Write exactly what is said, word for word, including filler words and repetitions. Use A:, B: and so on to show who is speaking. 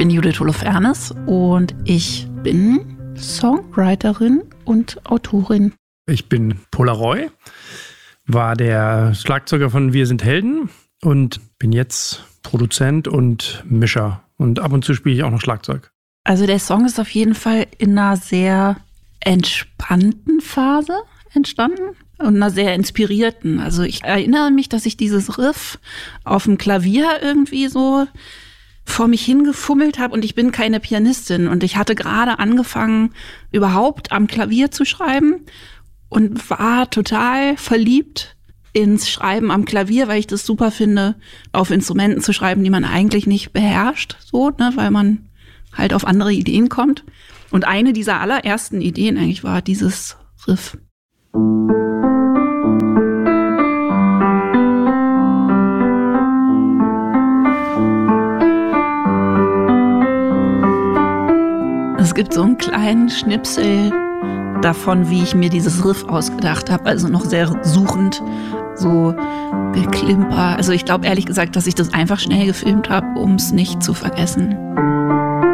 A: bin Judith Holofernes und ich bin Songwriterin und Autorin.
B: Ich bin Polaroy, war der Schlagzeuger von Wir sind Helden und bin jetzt Produzent und Mischer. Und ab und zu spiele ich auch noch Schlagzeug.
A: Also der Song ist auf jeden Fall in einer sehr entspannten Phase entstanden und einer sehr inspirierten. Also ich erinnere mich, dass ich dieses Riff auf dem Klavier irgendwie so vor mich hingefummelt habe und ich bin keine Pianistin und ich hatte gerade angefangen, überhaupt am Klavier zu schreiben und war total verliebt ins Schreiben am Klavier, weil ich das super finde, auf Instrumenten zu schreiben, die man eigentlich nicht beherrscht, so, ne, weil man halt auf andere Ideen kommt. Und eine dieser allerersten Ideen eigentlich war dieses Riff. Es gibt so einen kleinen Schnipsel davon, wie ich mir dieses Riff ausgedacht habe, also noch sehr suchend, so geklimper. Also ich glaube ehrlich gesagt, dass ich das einfach schnell gefilmt habe, um es nicht zu vergessen.